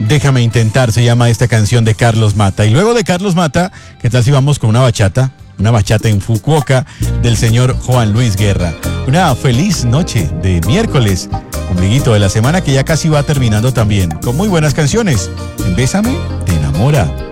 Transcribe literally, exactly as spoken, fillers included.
Déjame intentar, se llama esta canción de Carlos Mata. Y luego de Carlos Mata, ¿qué tal si vamos con una bachata? Una bachata en Fukuoka del señor Juan Luis Guerra. Una feliz noche de miércoles, ombliguito de la semana que ya casi va terminando también, con muy buenas canciones. En Bésame, te enamora.